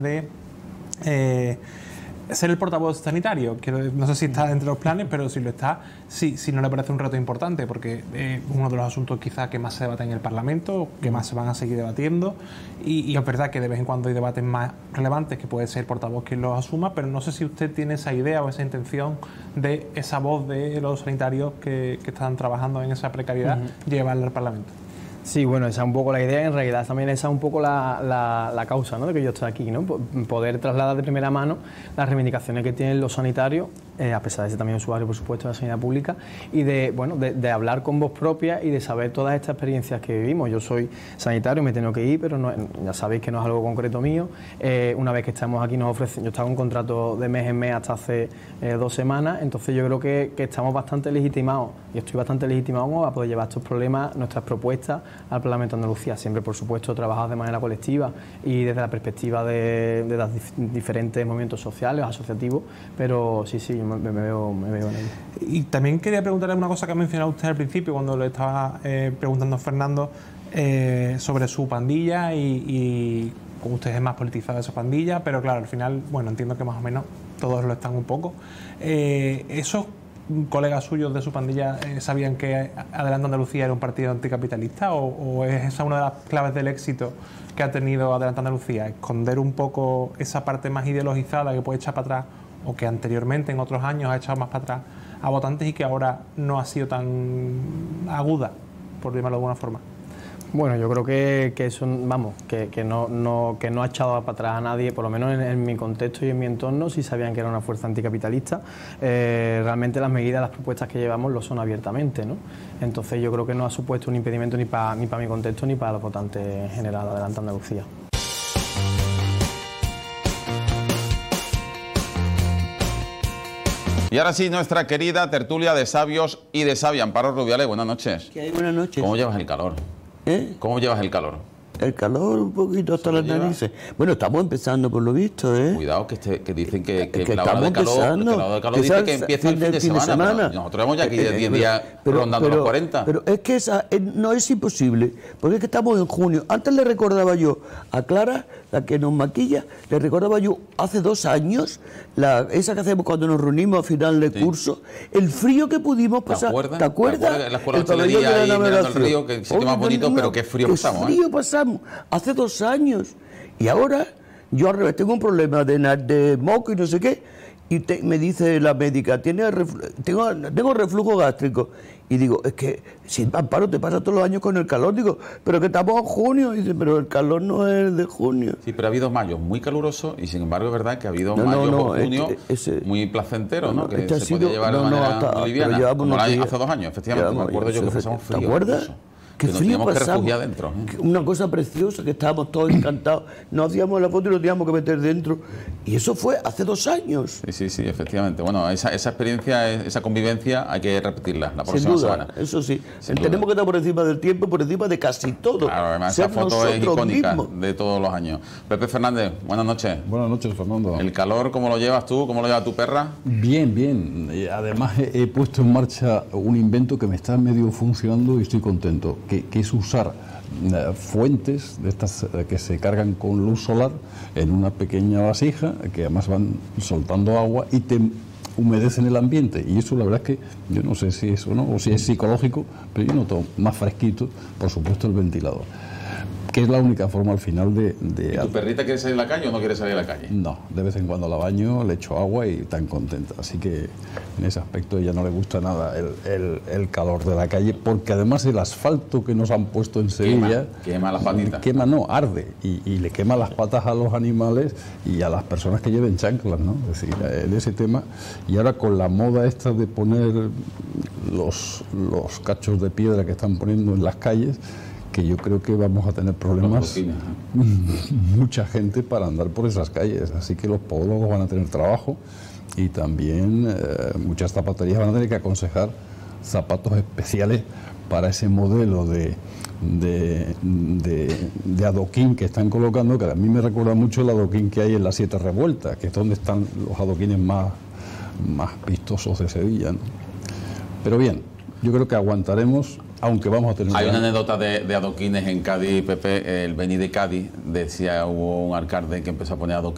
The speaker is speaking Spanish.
de ser el portavoz sanitario, que no sé si está entre los planes, pero si lo está, si no le parece un reto importante, porque es uno de los asuntos quizás que más se debate en el Parlamento, que más se van a seguir debatiendo, y es verdad que de vez en cuando hay debates más relevantes que puede ser el portavoz quien los asuma, pero no sé si usted tiene esa idea o esa intención de esa voz de los sanitarios que están trabajando en esa precariedad, llevarla al Parlamento. Sí, bueno, esa es un poco la idea, en realidad también esa es un poco la causa, ¿no?, de que yo estoy aquí, ¿no? Poder trasladar de primera mano las reivindicaciones que tienen los sanitarios, a pesar de ser también usuario, por supuesto, de la sanidad pública, y de hablar con voz propia y de saber todas estas experiencias que vivimos. Yo soy sanitario, me he tenido que ir, pero no, ya sabéis que no es algo concreto mío. Una vez que estamos aquí nos ofrecen, yo estaba en un contrato de mes en mes hasta hace 2 semanas, entonces yo creo que estamos bastante legitimados, y estoy bastante legitimado a poder llevar estos problemas, nuestras propuestas al Parlamento de Andalucía, siempre por supuesto trabajados de manera colectiva y desde la perspectiva de los diferentes movimientos sociales, asociativos, pero sí, me veo en ello. Y también quería preguntarle una cosa que ha mencionado usted al principio cuando le estaba preguntando a Fernando sobre su pandilla y como usted es más politizado de esa pandilla, pero claro, al final, bueno, entiendo que más o menos todos lo están un poco. ¿Esos colegas suyos de su pandilla sabían que Adelante Andalucía era un partido anticapitalista o es esa una de las claves del éxito que ha tenido Adelante Andalucía, esconder un poco esa parte más ideologizada que puede echar para atrás o que anteriormente en otros años ha echado más para atrás a votantes y que ahora no ha sido tan aguda, por llamarlo de alguna forma? Bueno, yo creo que eso, vamos, que no ha echado para atrás a nadie, por lo menos en mi contexto y en mi entorno, sí sabían que era una fuerza anticapitalista. Realmente las medidas, las propuestas que llevamos lo son abiertamente, ¿no? Entonces yo creo que no ha supuesto un impedimento ni para mi contexto ni para los votantes en general de Adelante Andalucía. Y ahora sí, nuestra querida tertulia de sabios y de sabia. Amparo Rubiales, buenas noches. ¿Qué hay? Buenas noches. ¿Cómo llevas el calor? ¿Cómo llevas el calor? El calor un poquito hasta las narices. Bueno, estamos empezando por lo visto, ¿eh? Cuidado que dicen que la hora de calor dice que empieza el fin de semana. Nosotros hemos ya aquí 10 días rondando los 40. Pero es que esa no es imposible, porque es que estamos en junio. Antes le recordaba yo a Clara, la que nos maquilla, le recordaba yo hace 2 años, esa que hacemos cuando nos reunimos a final de curso, el frío que pudimos pasar. ¿Te acuerdas? En la escuela de hostelería ahí mirando el río, que sitio más bonito, pero qué frío pasamos. ¿Qué frío pasamos? Hace 2 años. Y ahora, yo al revés, tengo un problema de moco y no sé qué, y me dice la médica, tengo reflujo gástrico. Y digo, es que si Amparo te pasa todos los años con el calor. Digo, pero que estamos en junio. Y dice, pero el calor no es de junio. Sí, pero ha habido mayos muy calurosos y sin embargo es verdad que ha habido mayos o junio muy placenteros, ¿no? Que se podía llevar de manera muy liviana, como hace 2 años, efectivamente. Me acuerdo yo que pasamos frío. ¿Te acuerdas? Que nos teníamos que refugiar dentro. Una cosa preciosa, que estábamos todos encantados. Nos hacíamos la foto y nos teníamos que meter dentro. Y eso fue hace 2 años. Sí, efectivamente. Bueno, esa experiencia, esa convivencia hay que repetirla la próxima semana. Eso sí. Tenemos que estar por encima del tiempo, por encima de casi todo. Claro, además esa foto es icónica de todos los años. Pepe Fernández, buenas noches. Buenas noches, Fernando. ¿El calor cómo lo llevas tú? ¿Cómo lo lleva tu perra? Bien. Además he puesto en marcha un invento que me está medio funcionando y estoy contento, que es usar fuentes de estas que se cargan con luz solar en una pequeña vasija, que además van soltando agua y te humedecen el ambiente. Y eso la verdad es que yo no sé si es o no, o si es psicológico, pero yo noto más fresquito, por supuesto, el ventilador, que es la única forma al final de... ¿Y tu perrita quiere salir a la calle o no quiere salir a la calle? No, de vez en cuando la baño, le echo agua y tan contenta. Así que en ese aspecto a ella no le gusta nada el calor de la calle, porque además el asfalto que nos han puesto en Sevilla... Quema las patitas. Arde y le quema las patas a los animales y a las personas que lleven chanclas, ¿no? Es decir, en ese tema. Y ahora con la moda esta de poner los cachos de piedra que están poniendo en las calles, que yo creo que vamos a tener problemas mucha gente para andar por esas calles, así que los podólogos van a tener trabajo y también muchas zapaterías van a tener que aconsejar zapatos especiales para ese modelo de adoquín que están colocando, que a mí me recuerda mucho el adoquín que hay en las 7 Revueltas, que es donde están los adoquines más vistosos de Sevilla, ¿no? Pero bien, yo creo que aguantaremos, aunque vamos a tener... Hay una anécdota de adoquines en Cádiz, Pepe. El Beni de Cádiz decía, hubo un alcalde que empezó a poner adoquines